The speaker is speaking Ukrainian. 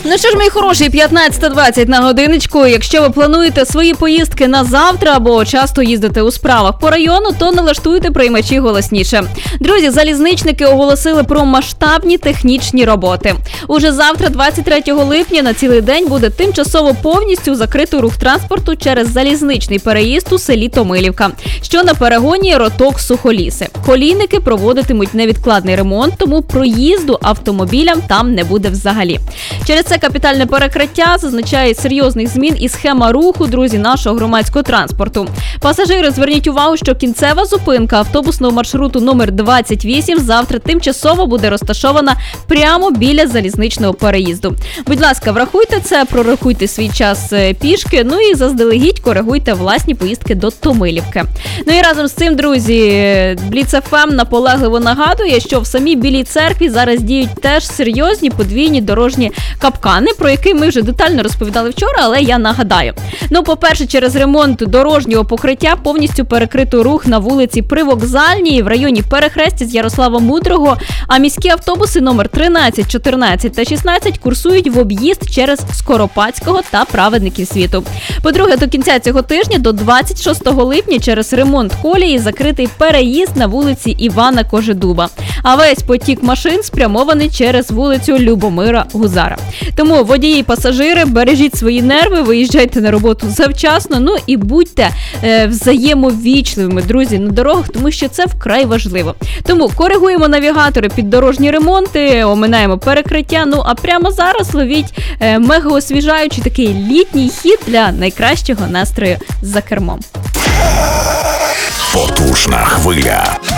Ну що ж, мої хороші, 15:20 на годиночку. Якщо ви плануєте свої поїздки на завтра або часто їздите у справах по району, то налаштуйте приймачі голосніше. Друзі, залізничники оголосили про масштабні технічні роботи. Уже завтра, 23 липня, на цілий день буде тимчасово повністю закритий рух транспорту через залізничний переїзд у селі Томилівка, що на перегоні Роток-Сухоліси. Колійники проводитимуть невідкладний ремонт, тому проїзду автомобілям там не буде взагалі. Через це капітальне перекриття зазначає серйозних змін і схема руху, друзі, нашого громадського транспорту. Пасажири, зверніть увагу, що кінцева зупинка автобусного маршруту номер 28 завтра тимчасово буде розташована прямо біля залізничного переїзду. Будь ласка, врахуйте це, прорахуйте свій час пішки, ну і заздалегідь коригуйте власні поїздки до Томилівки. Ну і разом з цим, друзі, Бліц ФМ наполегливо нагадує, що в самій Білій церкві зараз діють теж серйозні подвійні дорожні капкани, про які ми вже детально розповідали вчора, але я нагадаю. Ну, по-перше, через ремонт дорожнього покриття повністю перекрито рух на вулиці Привокзальній в районі Перехрестя з Ярослава Мудрого, а міські автобуси номер 13, 14 та 16 курсують в об'їзд через Скоропадського та Праведників Світу. По-друге, до кінця цього тижня, до 26 липня, через ремонт колії закритий переїзд на вулиці Івана Кожедуба. А весь потік машин спрямований через вулицю Любомира Гузара. Тому водії і пасажири, бережіть свої нерви, виїжджайте на роботу завчасно, ну і будьте взаємовічливими, друзі, на дорогах, тому що це вкрай важливо. Тому коригуємо навігатори під дорожні ремонти, оминаємо перекриття, ну а прямо зараз ловіть мегаосвіжаючий такий літній хід для найкращого настрою за кермом. Потужна хвиля.